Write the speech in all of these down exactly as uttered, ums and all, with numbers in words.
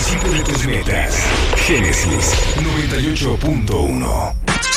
principio de tus metas. Génesis noventa y ocho punto uno.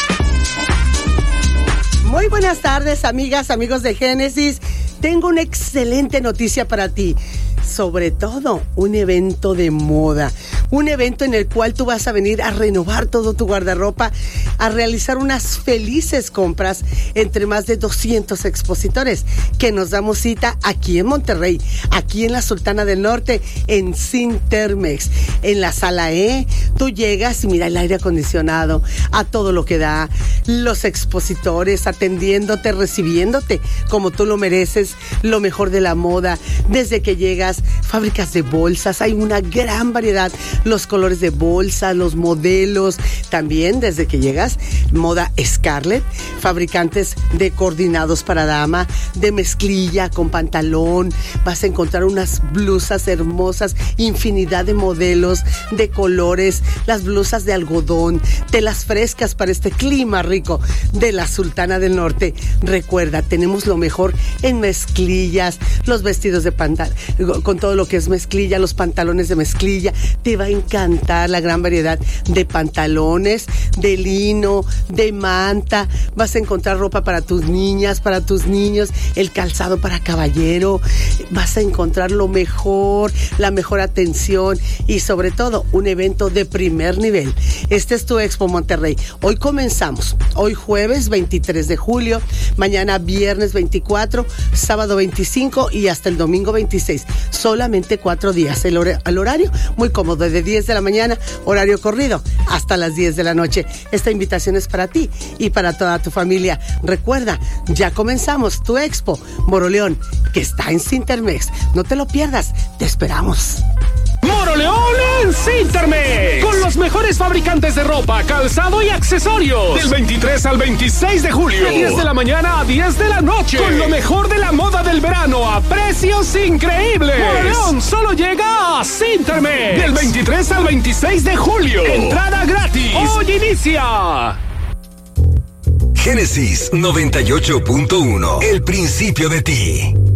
Muy buenas tardes, amigas, amigos de Génesis. Tengo una excelente noticia para ti. Sobre todo, un evento de moda. Un evento en el cual tú vas a venir a renovar todo tu guardarropa, a realizar unas felices compras entre más de doscientos expositores que nos damos cita aquí en Monterrey, aquí en la Sultana del Norte, en Cintermex, en la sala E. Tú llegas y mira el aire acondicionado a todo lo que da, los expositores atendiéndote, recibiéndote como tú lo mereces, lo mejor de la moda. Desde que llegas, fábricas de bolsas, hay una gran variedad, los colores de bolsa, los modelos. También desde que llegas, moda Scarlett, fabricantes de coordinados para dama, de mezclilla con pantalón. Vas a encontrar unas blusas hermosas, infinidad de modelos, de colores, las blusas de algodón, telas frescas para este clima rico de la Sultana del Norte. Recuerda, tenemos lo mejor en mezclillas, los vestidos de pantalón, con todo lo que es mezclilla, los pantalones de mezclilla. Te va a encantar la gran variedad de pantalones, de lino, de manta. Vas a encontrar ropa para tus niñas, para tus niños, el calzado para caballero. Vas a encontrar lo mejor, la mejor atención y sobre todo un evento de primer nivel. Este es tu Expo Monterrey. Hoy comenzamos, hoy jueves veintitrés de julio, mañana viernes veinticuatro, sábado veinticinco y hasta el domingo veintiséis. Solamente cuatro días. El, hor- el horario muy cómodo, de diez de la mañana, horario corrido, hasta las diez de la noche. Esta invitación es para ti y para toda tu familia. Recuerda, ya comenzamos tu Expo Moroleón, que está en Cintermex. No te lo pierdas, te esperamos. Moroleón en Cintermex, con los mejores fabricantes de ropa, calzado y accesorios. Del veintitrés al veintiséis de julio, de diez de la mañana a diez de la noche, con lo mejor de la moda del verano a precios increíbles. Moroleón solo llega a Cintermex. Del veintitrés al veintiséis de julio, entrada gratis. Hoy inicia. Génesis noventa y ocho punto uno. El principio de ti.